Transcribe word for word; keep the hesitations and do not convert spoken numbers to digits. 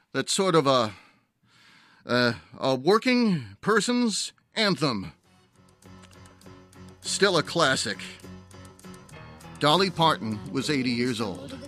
that's sort of a, a, a working person's anthem. Still a classic. Dolly Parton was eighty years old.